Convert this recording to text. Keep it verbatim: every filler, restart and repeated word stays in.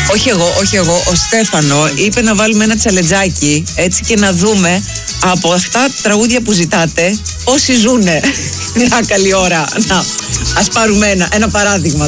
Όχι εγώ, όχι εγώ. Ο Στέφανο είπε να βάλουμε ένα τσαλετζάκι έτσι και να δούμε από αυτά τα τραγούδια που ζητάτε πόσοι ζουνε μια καλή ώρα. Να, ας πάρουμε ένα, ένα παράδειγμα